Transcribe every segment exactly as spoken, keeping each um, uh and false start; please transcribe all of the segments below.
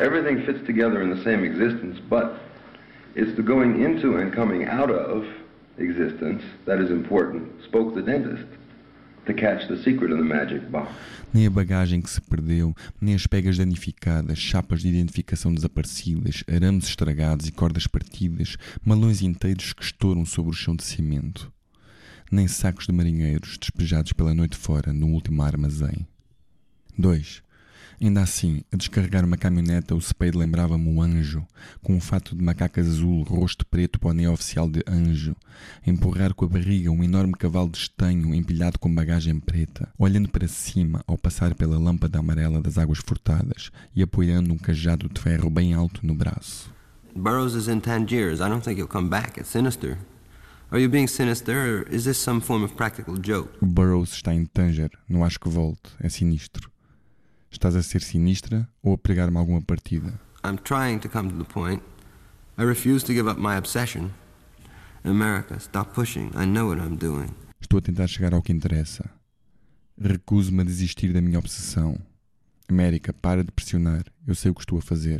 Everything fits together in the same existence, but it's the going into and coming out of existence that is important, spoke the dentist, to catch the secret in the magic box. Nem a bagagem que se perdeu, nem as pegas danificadas, chapas de identificação desaparecidas, arames estragados e cordas partidas, malões inteiros que estouram sobre o chão de cimento. Nem sacos de marinheiros despejados pela noite fora no último armazém. dois. Ainda assim, a descarregar uma caminhoneta, o Spade lembrava-me o anjo, com um fato de macaco azul, rosto preto, boné oficial de anjo, a empurrar com a barriga um enorme cavalo de estanho empilhado com bagagem preta, olhando para cima ao passar pela lâmpada amarela das águas furtadas e apoiando um cajado de ferro bem alto no braço. Burroughs is in Tangiers. I don't think he'll come back. It's sinister. Are you being sinister, or is this some form of practical joke? O Burroughs está em Tanger. Não acho que volte. É sinistro. Estás a ser sinistra ou a pregar-me alguma partida? I'm trying to come to the point. I refuse to give up my obsession. America, stop pushing. I know what I'm doing. Estou a tentar chegar ao que interessa. Recuso-me a desistir da minha obsessão. América, para de pressionar. Eu sei o que estou a fazer.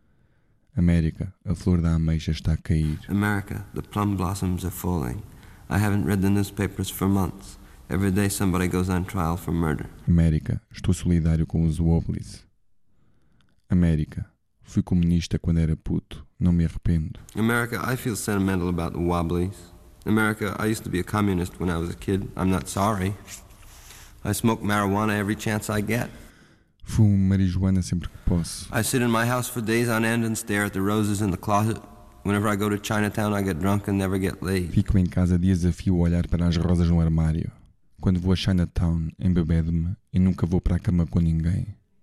América, a flor da ameixa está a cair. America, the plum blossoms are falling. I haven't read the newspapers for months. Every day somebody goes on trial for murder. América, estou solidário com os Wobblies. América, fui comunista quando era puto. Não me arrependo. America, I feel sentimental about the Wobblies. America, I used to be a communist when I was a kid. I'm not sorry. I smoke marijuana every chance I get. Fumo marijuana sempre que posso. I sit in my house for days on end and stare at the roses in the closet. Whenever I go to Chinatown, I get drunk and never get laid. Fico em casa dias a fio a olhar para as rosas no armário. Quando vou a Chinatown, embebedo-me e nunca vou para a cama com ninguém.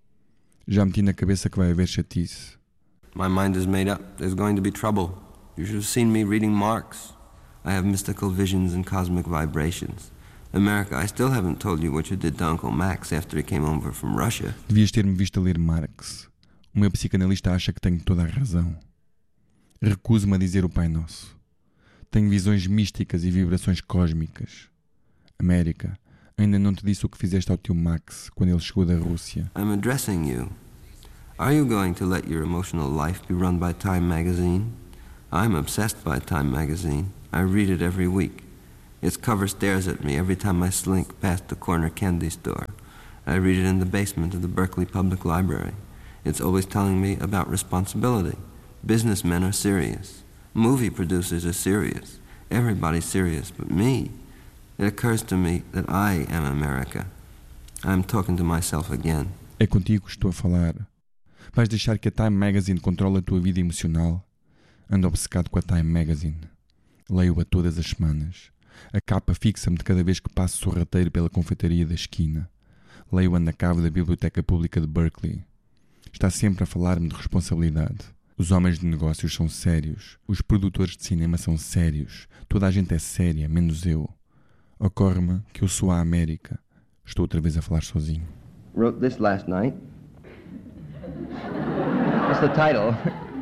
Já meti na cabeça que vai haver chatice. My mind is made up. There's going to be trouble. You should have seen me reading Marx. I have mystical visions and cosmic vibrations. America, I still haven't told you what you did to Uncle Max after he came over from Russia. Devias ter-me visto a ler Marx. O meu psicanalista acha que tenho toda a razão. Recuso-me a dizer o Pai Nosso. Tenho visões místicas e vibrações cósmicas. América, ainda não te disse o que fizeste ao tio Max quando ele chegou da Rússia. I'm addressing you. Are you going to let your emotional life be run by Time magazine? I'm obsessed by Time magazine. I read it every week. Its cover stares at me every time I slink past the corner candy store. I read it in the basement of the Berkeley Public Library. It's always telling me about responsibility. Businessmen are serious. Movie producers are serious. Everybody's serious but me. It occurs to me that I am America. I'm talking to myself again. É contigo que estou a falar. Vais deixar que a Time Magazine controle a tua vida emocional? Ando obcecado com a Time Magazine. Leio-a todas as semanas. A capa fixa-me de cada vez que passo sorrateiro pela confeitaria da esquina. Leio-a na cave da Biblioteca Pública de Berkeley. Está sempre a falar-me de responsabilidade. Os homens de negócios são sérios. Os produtores de cinema são sérios. Toda a gente é séria, menos eu. Ocorre-me que eu sou a América. Estou outra vez a falar sozinho. Wrote this last night. What's the title?